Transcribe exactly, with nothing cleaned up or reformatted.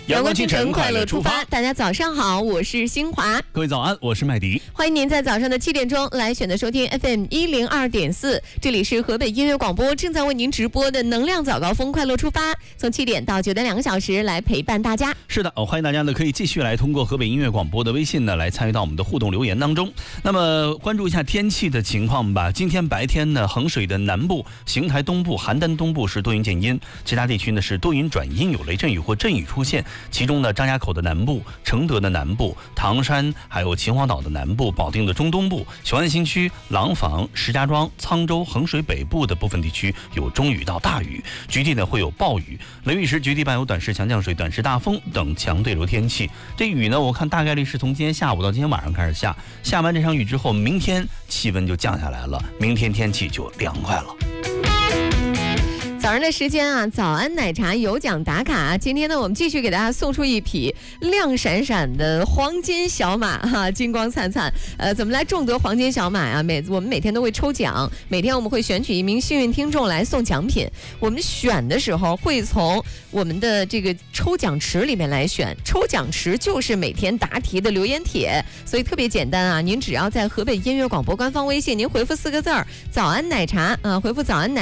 阳光清晨，快乐出发。大家早上好，我是新华。 各位早安，我是麦迪。 欢迎您在早上的七点钟来选择收听 F M 一零二点四，这里是河北音乐广播正在为您直播的能量早高峰，快乐出发，从七点到九点两个小时来陪伴大家。 是的，欢迎大家呢可以继续来通过河北音乐广播的微信呢来参与到我们的互动留言当中。那么关注一下天气的情况吧。今天白天呢，衡水的南部、邢台东部、邯郸东部是多云见阴，其他地区呢是多云转阴，有雷阵雨或阵雨出现。其中呢，张家口的南部、承德的南部、唐山还有秦皇岛的南部、保定的中东部、雄安新区、廊坊、石家庄、沧州、衡水北部的部分地区有中雨到大雨，局地呢会有暴雨、雷雨时局地伴有短时强降水、短时大风等强对流天气。这雨呢，我看大概率是从今天下午到今天晚上开始下，下完这场雨之后，明天气温就降下来了，明天天气就凉快了。 早上的时间啊，早安奶茶有奖打卡。今天呢，我们继续给大家送出一匹亮闪闪的黄金小马哈，金光灿灿。呃，怎么来中得黄金小马啊？每我们每天都会抽奖，每天我们会选取一名幸运听众来送奖品。我们选的时候会从我们的这个抽奖池里面来选，抽奖池就是每天答题的留言帖，所以特别简单啊。您只要在河北音乐广播官方微信，您回复四个字儿“早安奶茶”啊，回复“早安奶茶”。